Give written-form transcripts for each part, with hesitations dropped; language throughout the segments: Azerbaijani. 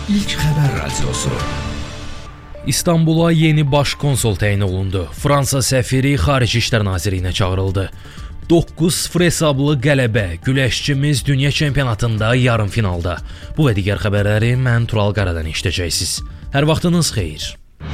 İlk Xəbər Radiosu. İstanbula yeni baş konsul təyin olundu. Fransa səfiri Xarici İşlər Nazirliyinə çağırıldı. 9-0 hesablı qələbə, güləşçimiz dünya çempionatında yarım finalda. Bu və digər xəbərləri mən Tural Qaradan eşidəcəksiniz. Hər vaxtınız xeyir.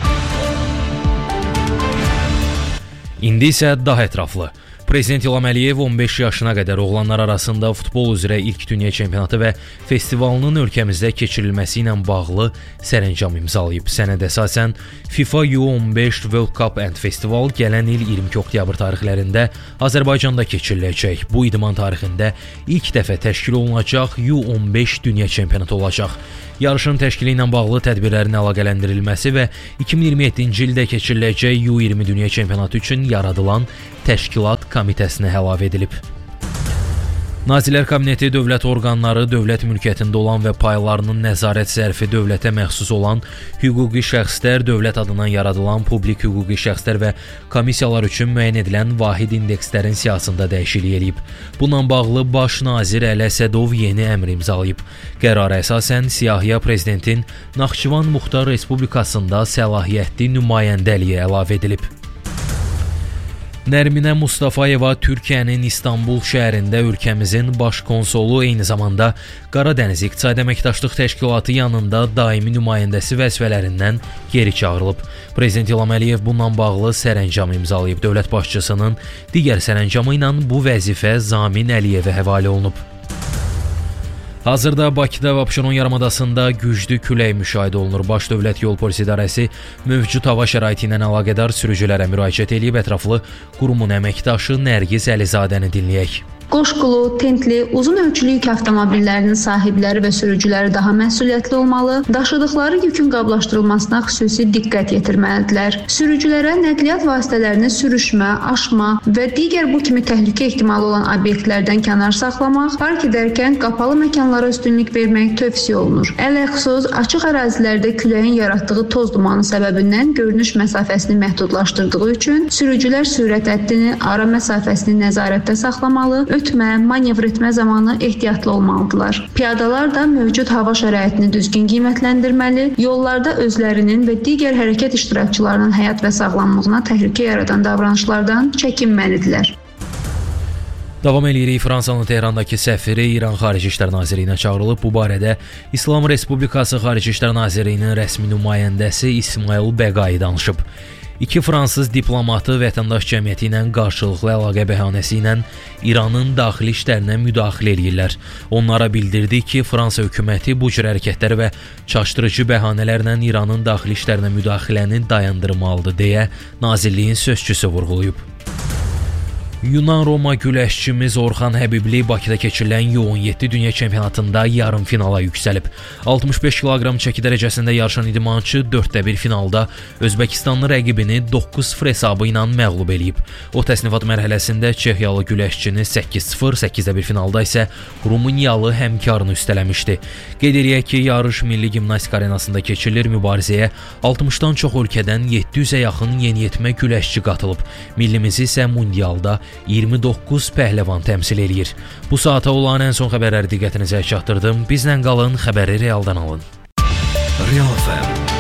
İndi isə daha ətraflı. Prezident İlham Əliyev 15 yaşına qədər oğlanlar arasında futbol üzrə ilk dünya çempionatı və festivalının ölkəmizdə keçirilməsi ilə bağlı sərəncam imzalayıb. Sənədə əsasən FIFA U15 World Cup and Festival gələn il 22 oktyabr tarixlərində Azərbaycanda keçiriləcək. Bu idman tarixində ilk dəfə təşkil olunacaq U15 dünya çempionatı olacaq. Yarışın təşkili ilə bağlı tədbirlərin əlaqələndirilməsi və 2027-ci ildə keçiriləcək U20 dünya çempionatı üçün yaradılan təşkilat komitəsinə əlavə edilib. Nazirlər Kabineti dövlət orqanları, dövlət mülkiyyətində olan və paylarının nəzarət zərfi dövlətə məxsus olan hüquqi şəxslər, dövlət adından yaradılan publik hüquqi şəxslər və komissiyalar üçün müəyyən edilən vahid indekslərin siyahısında dəyişiklik edib. Bununla bağlı Baş nazir Əli Əsədov yeni əmr imzalayıb. Qərara əsasən siyahıya prezidentin Naxçıvan Muxtar Respublikasında səlahiyyətli nümayəndəliyi əlavə edilib. Nərminə Mustafayeva Türkiyənin İstanbul şəhərində ölkəmizin baş konsolu, eyni zamanda Qaradəniz İqtisadi Əməkdaşlıq Təşkilatı yanında daimi nümayəndəsi vəzifələrindən geri çağırılıb. Prezident İlham Əliyev bununla bağlı sərəncam imzalayıb. Dövlət başçısının digər sərəncamı ilə bu vəzifə Zamin Əliyevə həvalə olunub. Hazırda Bakıda və Abşeron yarımadasında güclü külək müşahidə olunur. Baş Dövlət Yol Polis İdarəsi mövcud hava şəraiti ilə əlaqədar sürücülərə müraciət edib, ətraflı qurumun əməkdaşı Nərgiz Əlizadəni dinləyək. Qoşqulu, tentli, uzun ölçülü yük avtomobillərinin sahibləri və sürücüləri daha məsuliyyətli olmalı, daşıdıqları yükün qablaşdırılmasına xüsusi diqqət yetirməlidirlər. Sürücülərə nəqliyyat vasitələrini sürüşmə, aşma və digər bu kimi təhlükə ehtimalı olan obyektlərdən kənar saxlamaq, park edərkən qapalı məkanlara üstünlük vermək tövsiyə olunur. Ələxüsus açıq ərazilərdə küləyin yaratdığı toz dumanı səbəbindən görünüş məsafəsini məhdudlaşdırdığı üçün sürücülər sürət həddini, ara məsafəsini nəzarətdə saxlamalı, ötmə, manevr etmə zamanı ehtiyatlı olmalıdırlar. Piyadalar da mövcud hava şəraitini düzgün qiymətləndirməli, yollarda özlərinin və digər hərəkət iştirakçılarının həyat və sağlamlığına təhlükə yaradan davranışlardan çəkinməlidirlər. Davam edirik. Fransanın Tehrandakı səfiri İran Xarici İşlər Nazirliyinə çağırılıb. Bu barədə İslam Respublikası Xarici İşlər Nazirliyinin rəsmi nümayəndəsi İsmail Bəqai danışıb. İki fransız diplomatı vətəndaş cəmiyyəti ilə qarşılıqlı əlaqə bəhanəsi ilə İranın daxili işlərinə müdaxilə edirlər. Onlara bildirdi ki, Fransa hökuməti bu cür hərəkətlər və çaşdırıcı bəhanələrlə İranın daxili işlərinə müdaxiləni dayandırmalıdır deyə nazirliyin sözçüsü vurğulayıb. Yunan-Roma güləşçimiz Orxan Həbibli Bakıda keçirilən U17 dünya çempionatında yarım finala yüksəlib. 65 kiloqram çəki dərəcəsində yarışan idmançı 4-1 finalda Özbəkistanlı rəqibini 9-0 hesabı ilə məğlub eləyib. O təsnifat mərhələsində Çexiyalı güləşçini 8-0, 8-1 finalda isə Rumıniyalı həmkarını üstələmişdi. Qeyd eləyək ki, yarış Milli Gimnastika Arenasında keçirilir. Mübarizəyə 60-dan çox ölkədən 700-ə yaxın yeniyetmə güləşçi qatılıb. Millimizi isə mundialda 29 pəhləvan təmsil eləyir. Bu saata olan ən son xəbərləri diqqətinizə çatdırdım. Bizlə qalın, xəbəri realdan alın. Real FM